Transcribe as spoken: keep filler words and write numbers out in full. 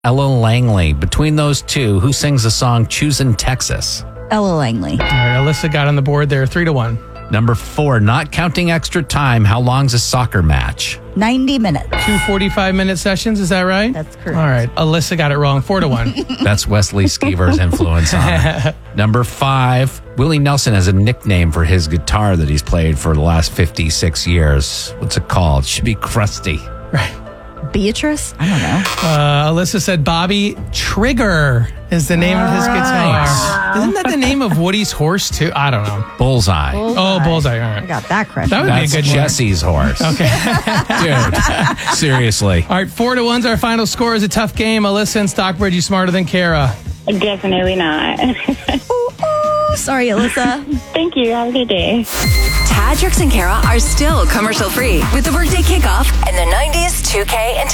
Ella Langley. Between those two, who sings the song Choosin' Texas? Ella Langley. All right, Alyssa got on the board there, three to one. Number four, not counting extra time, how long's a soccer match? ninety minutes. Two forty-five minute sessions, is that right? That's correct. All right, Alyssa got it wrong, four to one. That's Wesley Skeever's influence on it. Number five, Willie Nelson has a nickname for his guitar that he's played for the last fifty-six years. What's it called? Should be Krusty. Right. Beatrice? I don't know. Uh, Alyssa said Bobby Trigger is the name of his guitar. Isn't that the name of Woody's horse, too? I don't know. Bullseye. Oh, Bullseye. All I right. got that correct. That would That's be a good one. Jesse's horse. Okay. Dude, seriously. All right, four to one's our final score. Is a tough game. Alyssa and Stockbridge, you smarter than Kara. Definitely not. Ooh, sorry, Alyssa. Thank you. Have a good day. Tadrix and Kara are still commercial free with the Workday Kickoff and the nineties two K and